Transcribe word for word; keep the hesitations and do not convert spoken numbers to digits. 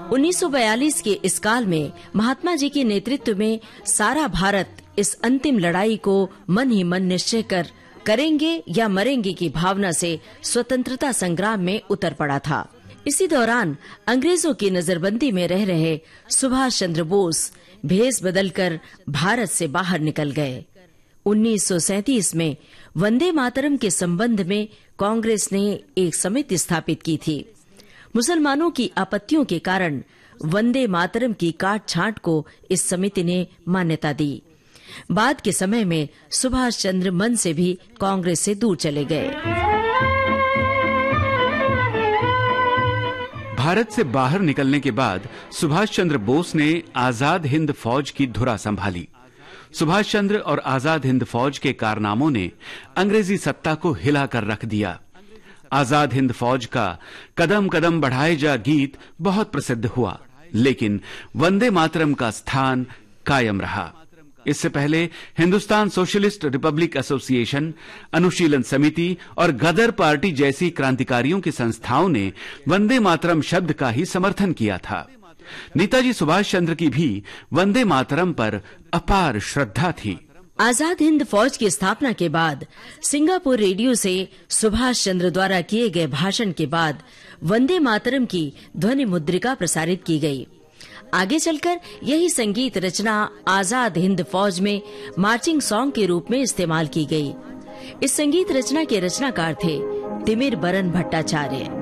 उन्नीस सौ बयालीस के इस काल में महात्मा जी के नेतृत्व में सारा भारत इस अंतिम लड़ाई को मन ही मन निश्चय कर करेंगे या मरेंगे की भावना से स्वतंत्रता संग्राम में उतर पड़ा था। इसी दौरान अंग्रेजों की नजरबंदी में रह रहे सुभाष चंद्र बोस भेष बदलकर भारत से बाहर निकल गए। उन्नीस सौ सैंतीस में वंदे मातरम के संबंध में कांग्रेस ने एक समिति स्थापित की थी। मुसलमानों की आपत्तियों के कारण वंदे मातरम की काट छांट को इस समिति ने मान्यता दी। बाद के समय में सुभाष चंद्र मन से भी कांग्रेस से दूर चले गए। भारत से बाहर निकलने के बाद सुभाष चंद्र बोस ने आजाद हिंद फौज की धुरा संभाली। सुभाष चंद्र और आजाद हिंद फौज के कारनामों ने अंग्रेजी सत्ता को हिलाकर रख दिया। आजाद हिंद फौज का कदम कदम बढ़ाए जा गीत बहुत प्रसिद्ध हुआ, लेकिन वंदे मातरम का स्थान कायम रहा। इससे पहले हिंदुस्तान सोशलिस्ट रिपब्लिक एसोसिएशन, अनुशीलन समिति और गदर पार्टी जैसी क्रांतिकारियों की संस्थाओं ने वंदे मातरम शब्द का ही समर्थन किया था। नेताजी सुभाष चंद्र की भी वंदे मातरम पर अपार श्रद्धा थी। आजाद हिंद फौज की स्थापना के बाद सिंगापुर रेडियो से सुभाष चंद्र द्वारा किए गए भाषण के बाद वंदे मातरम की ध्वनि मुद्रिका प्रसारित की गई। आगे चलकर यही संगीत रचना आजाद हिंद फौज में मार्चिंग सॉन्ग के रूप में इस्तेमाल की गई। इस संगीत रचना के रचनाकार थे तिमिर बरन भट्टाचार्य।